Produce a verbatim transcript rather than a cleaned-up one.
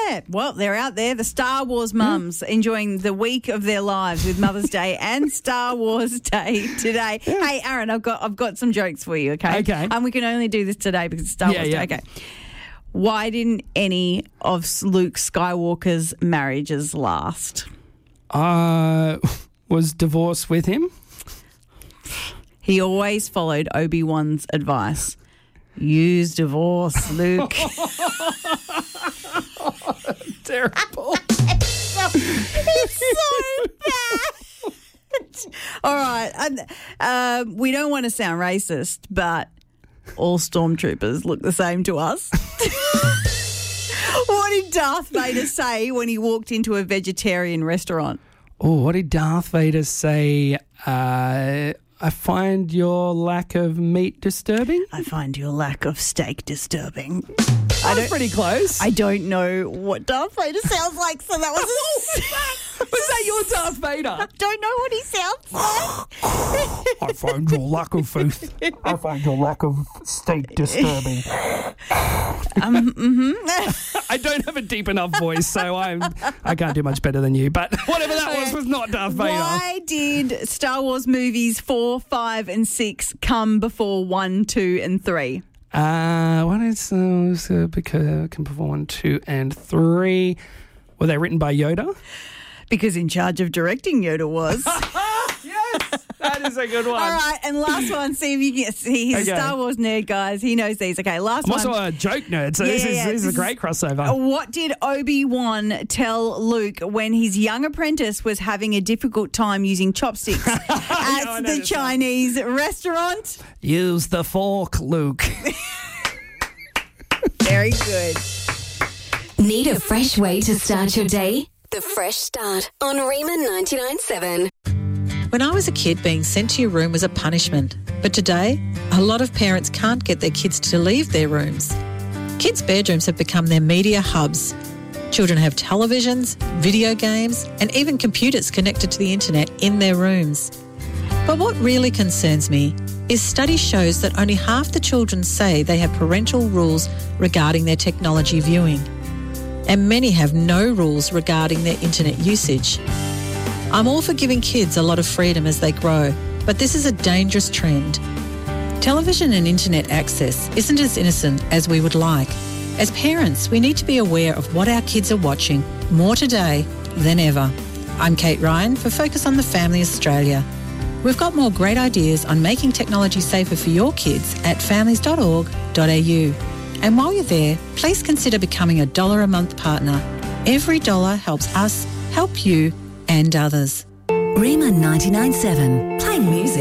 Yeah, well, they're out there, the Star Wars mums, mm. enjoying the week of their lives with Mother's Day and Star Wars Day today. Yeah. Hey, Aaron, I've got I've got some jokes for you, okay? Okay. And we can only do this today because it's Star yeah, Wars yeah. Day. Okay. Why didn't any of Luke Skywalker's marriages last? Uh, was divorce with him? He always followed Obi-Wan's advice. Use divorce, Luke. Terrible. It's so, it's so bad. All right. And, uh, we don't want to sound racist, but all stormtroopers look the same to us. What did Darth Vader say when he walked into a vegetarian restaurant? Oh, what did Darth Vader say? Uh, I find your lack of meat disturbing. I find your lack of steak disturbing. I was pretty close. I don't know what Darth Vader sounds like, so that was a... Was that your Darth Vader? I don't know what he sounds like. I find your lack of faith. I find your lack of steak disturbing. um, mm-hmm. I don't have a deep enough voice, so I'm I can't do much better than you. But whatever that was was not Darth Vader. Why did Star Wars movies four, five, and six come before one, two, and three? Uh, what is uh, uh, because can perform one, two, and three? Were they written by Yoda? Because in charge of directing Yoda was. Yes, that is a good one. All right, and last one. See if you can see. He's Okay. a Star Wars nerd, guys. He knows these. Okay, last I'm one. also a joke nerd, so Yeah, this, yeah, is, yeah. this is This a great crossover. What did Obi-Wan tell Luke when his young apprentice was having a difficult time using chopsticks at I know the this Chinese restaurant? Use the fork, Luke. Very good. Need a fresh way to start your day? The Fresh Start on Riemann ninety-nine point seven. When I was a kid, being sent to your room was a punishment. But today, a lot of parents can't get their kids to leave their rooms. Kids' bedrooms have become their media hubs. Children have televisions, video games, and even computers connected to the internet in their rooms. But what really concerns me is study shows that only half the children say they have parental rules regarding their technology viewing. And many have no rules regarding their internet usage. I'm all for giving kids a lot of freedom as they grow, but this is a dangerous trend. Television and internet access isn't as innocent as we would like. As parents, we need to be aware of what our kids are watching more today than ever. I'm Kate Ryan for Focus on the Family Australia. We've got more great ideas on making technology safer for your kids at families dot org dot a u. And while you're there, please consider becoming a dollar a month partner. Every dollar helps us help you and others. Riemann ninety-nine point seven. Playing music.